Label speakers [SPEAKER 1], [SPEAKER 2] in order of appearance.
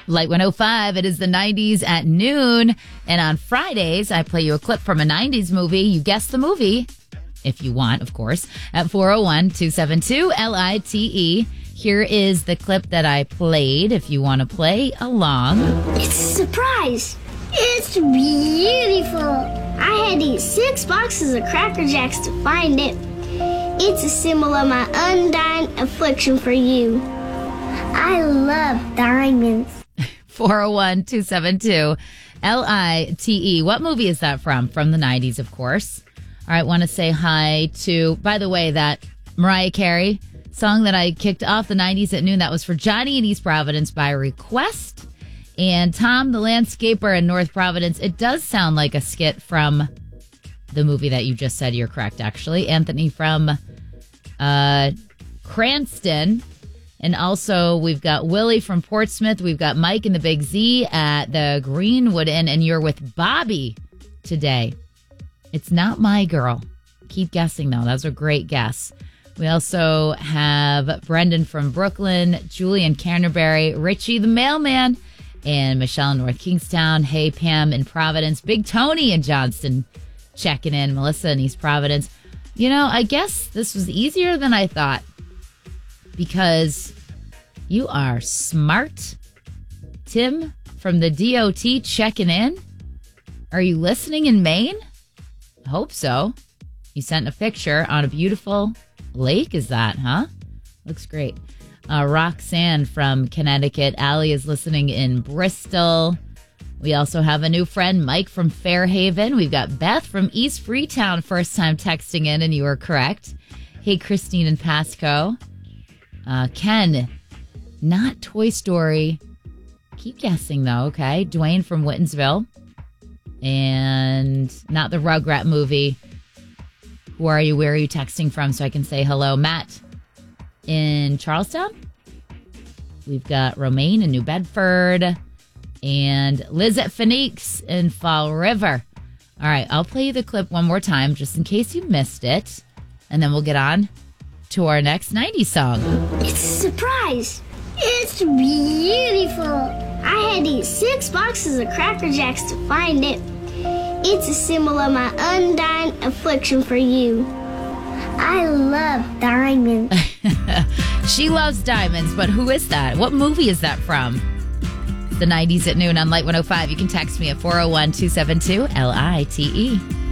[SPEAKER 1] Light 105, it is the 90s at noon. And on Fridays, I play you a clip from a 90s movie. You guess the movie, if you want, of course, at 401-272-LITE. Here is the clip that I played if you want to play along.
[SPEAKER 2] It's a surprise. It's beautiful. I had to eat 6 boxes of Cracker Jacks to find it. It's a symbol of my undying affliction for you. I love diamonds.
[SPEAKER 1] 401-272-LITE. What movie is that from? From the 90s, of course. All right, want to say hi to, by the way, that Mariah Carey song that I kicked off the 90s at noon. That was for Johnny in East Providence by request. And Tom, the landscaper in North Providence. It does sound like a skit from the movie that you just said. You're correct, actually. Anthony from Cranston. And also, we've got Willie from Portsmouth. We've got Mike and the Big Z at the Greenwood Inn. And you're with Bobby today. It's not My Girl. Keep guessing, though. That was a great guess. We also have Brendan from Brooklyn, Julian Canterbury, Richie the Mailman, and Michelle in North Kingstown. Hey, Pam in Providence. Big Tony in Johnston checking in. Melissa in East Providence. You know, I guess this was easier than I thought because you are smart. Tim from the DOT checking in. Are you listening in Maine? I hope so. You sent a picture on a beautiful lake, is that, huh? Looks great. Roxanne from Connecticut. Allie is listening in Bristol. We also have a new friend, Mike from Fairhaven. We've got Beth from East Freetown, first time texting in, and you were correct. Hey, Christine in Pasco. Ken, not Toy Story. Keep guessing, though, okay? Dwayne from Whittensville. And not the Rugrat movie. Who are you? Where are you texting from so I can say hello? Matt in Charlestown. We've got Romaine in New Bedford. And Liz at Phoenix in Fall River. All right, I'll play you the clip one more time just in case you missed it. And then we'll get on to our next 90s song.
[SPEAKER 2] It's a surprise. It's beautiful. I had to eat 6 boxes of Cracker Jacks to find it. It's a symbol of my undying affliction for you. I love diamonds.
[SPEAKER 1] She loves diamonds, but who is that? What movie is that from? The 90s at noon on Light 105. You can text me at 401-272-LITE.